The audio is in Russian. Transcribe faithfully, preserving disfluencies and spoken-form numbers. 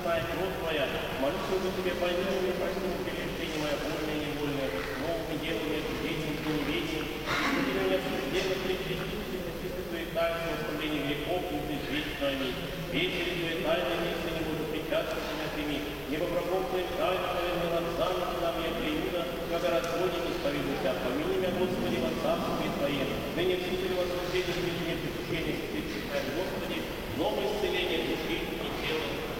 знает кровь Твоя. Молюсь уже Тебе, помилуй, прости мне прегрешение мое, вольное и невольное, новыми делами, ведением и неведением, исцели меня в суде, на предвестительно, чистоту и тайну, восстановление грехов, и ты вечную аминь. Вечери Твоей тайны, если не буду причастен, меня прими. Небо врагов Твоих тайны, наверное, нам замуж, нам я приюна, когда разводим, исповедуйся. Помяни меня, Господи, во царстве Твоем. Ныне вситель возвращения, ведения, притушения, святых, Господи, новое исцеление души и тела.